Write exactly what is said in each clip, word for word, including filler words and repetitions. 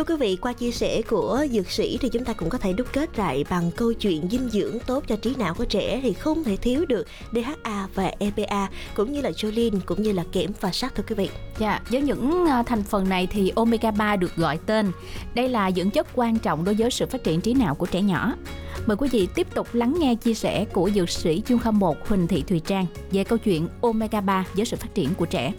Thưa quý vị, qua chia sẻ của dược sĩ thì chúng ta cũng có thể đúc kết lại bằng câu chuyện dinh dưỡng tốt cho trí não của trẻ thì không thể thiếu được đê hát a và e pê a cũng như là choline cũng như là kẽm và sắt thưa quý vị. Dạ, với những thành phần này thì omega ba được gọi tên. Đây là dưỡng chất quan trọng đối với sự phát triển trí não của trẻ nhỏ. Mời quý vị tiếp tục lắng nghe chia sẻ của dược sĩ chuyên khoa một Huỳnh Thị Thùy Trang về câu chuyện omega ba với sự phát triển của trẻ.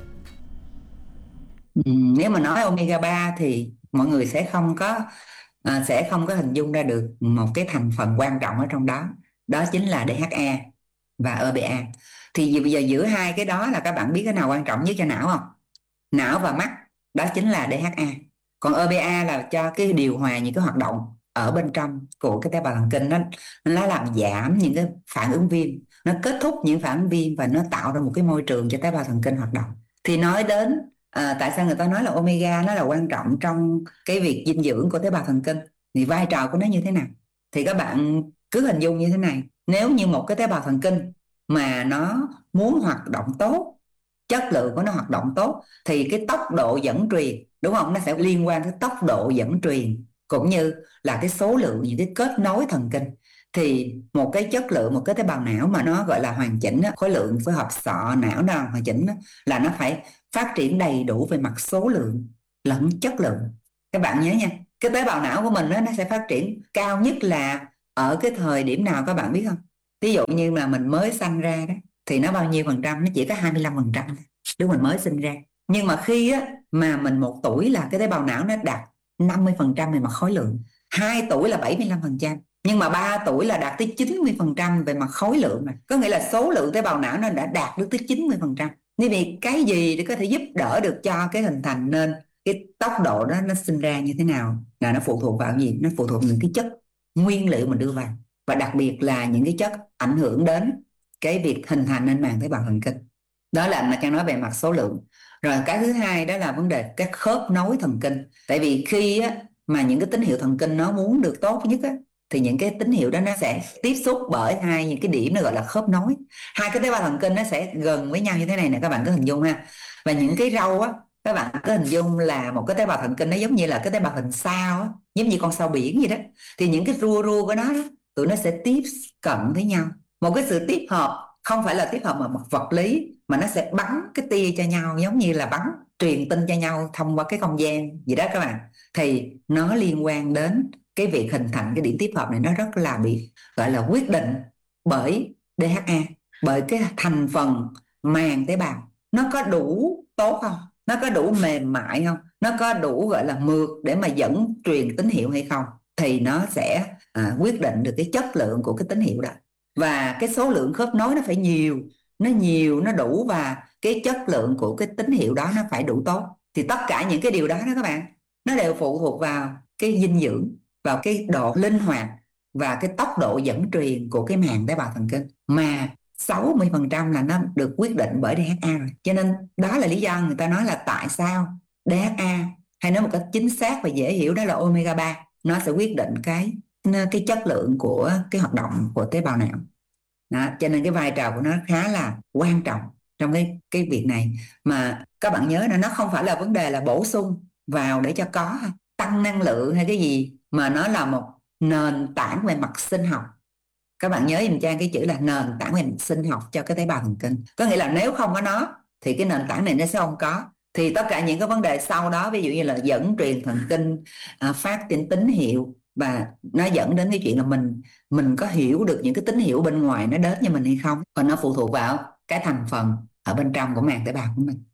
Ừ, nếu mà nói omega ba thì mọi người sẽ không có à, sẽ không có hình dung ra được một cái thành phần quan trọng ở trong đó, đó chính là đê hát a và e pê a. Thì bây giờ giữa hai cái đó là các bạn biết cái nào quan trọng nhất cho não không? Não và mắt, đó chính là đê hát a. Còn e pê a là cho cái điều hòa những cái hoạt động ở bên trong của cái tế bào thần kinh, nó nó làm giảm những cái phản ứng viêm, nó kết thúc những phản ứng viêm và nó tạo ra một cái môi trường cho tế bào thần kinh hoạt động. Thì nói đến À, tại sao người ta nói là omega nó là quan trọng trong cái việc dinh dưỡng của tế bào thần kinh, thì vai trò của nó như thế nào? Thì các bạn cứ hình dung như thế này, nếu như một cái tế bào thần kinh mà nó muốn hoạt động tốt, chất lượng của nó hoạt động tốt, thì cái tốc độ dẫn truyền, đúng không, nó sẽ liên quan tới tốc độ dẫn truyền cũng như là cái số lượng những cái kết nối thần kinh. Thì một cái chất lượng, một cái tế bào não mà nó gọi là hoàn chỉnh, khối lượng với hộp sọ não nào hoàn chỉnh là nó phải phát triển đầy đủ về mặt số lượng lẫn chất lượng. Các bạn nhớ nha, cái tế bào não của mình đó, nó sẽ phát triển cao nhất là ở cái thời điểm nào các bạn biết không? Ví dụ như là mình mới sanh ra đó thì nó bao nhiêu phần trăm? Nó chỉ có hai mươi lăm phần trăm lúc mình mới sinh ra. Nhưng mà khi á, mà mình một tuổi là cái tế bào não nó đạt năm mươi phần trăm về mặt khối lượng, hai tuổi là bảy mươi lăm phần trăm, nhưng mà ba tuổi là đạt tới chín mươi phần trăm về mặt khối lượng này. Có nghĩa là số lượng tế bào não nó đã đạt được tới chín mươi phần trăm. Như vậy cái gì để có thể giúp đỡ được cho cái hình thành nên cái tốc độ đó nó sinh ra như thế nào là nó phụ thuộc vào gì? Nó phụ thuộc vào những cái chất nguyên liệu mình đưa vào, và đặc biệt là những cái chất ảnh hưởng đến cái việc hình thành nên màng tế bào thần kinh. Đó là mà Trang nói về mặt số lượng. Rồi cái thứ hai đó là vấn đề các khớp nối thần kinh. Tại vì khi á, mà những cái tín hiệu thần kinh nó muốn được tốt nhất á, thì những cái tín hiệu đó nó sẽ tiếp xúc bởi hai những cái điểm nó gọi là khớp nối. Hai cái tế bào thần kinh nó sẽ gần với nhau như thế này nè, các bạn có hình dung ha. Và những cái râu á, các bạn có hình dung là một cái tế bào thần kinh nó giống như là cái tế bào hình sao á, giống như con sao biển vậy đó. Thì những cái rua rua của nó đó, tụi nó sẽ tiếp cận với nhau. Một cái sự tiếp hợp không phải là tiếp hợp mà mặt vật lý, mà nó sẽ bắn cái tia cho nhau, giống như là bắn truyền tin cho nhau thông qua cái không gian vậy đó các bạn. Thì nó liên quan đến cái việc hình thành cái điểm tiếp hợp này, nó rất là bị gọi là quyết định bởi đê hát a, bởi cái thành phần màng tế bào nó có đủ tốt không, nó có đủ mềm mại không, nó có đủ gọi là mượt để mà dẫn truyền tín hiệu hay không, thì nó sẽ à, quyết định được cái chất lượng của cái tín hiệu đó. Và cái số lượng khớp nối nó phải nhiều, nó nhiều, nó đủ, và cái chất lượng của cái tín hiệu đó nó phải đủ tốt. Thì tất cả những cái điều đó đó các bạn, nó đều phụ thuộc vào cái dinh dưỡng, vào cái độ linh hoạt và cái tốc độ dẫn truyền của cái màng tế bào thần kinh, mà sáu mươi phần trăm là nó được quyết định bởi đê hát a rồi. Cho nên đó là lý do người ta nói là tại sao đê hát a, hay nói một cách chính xác và dễ hiểu đó là omega ba, nó sẽ quyết định cái cái chất lượng của cái hoạt động của tế bào não. Đó, cho nên cái vai trò của nó khá là quan trọng trong cái cái việc này. Mà các bạn nhớ là nó không phải là vấn đề là bổ sung vào để cho có tăng năng lượng hay cái gì, mà nó là một nền tảng về mặt sinh học. Các bạn nhớ dùm Trang cái chữ là nền tảng về mặt sinh học cho cái tế bào thần kinh. Có nghĩa là nếu không có nó thì cái nền tảng này nó sẽ không có. Thì tất cả những cái vấn đề sau đó, ví dụ như là dẫn truyền thần kinh, à, phát triển tín hiệu, và nó dẫn đến cái chuyện là mình mình có hiểu được những cái tín hiệu bên ngoài nó đến cho mình hay không, còn nó phụ thuộc vào cái thành phần ở bên trong của màng tế bào của mình.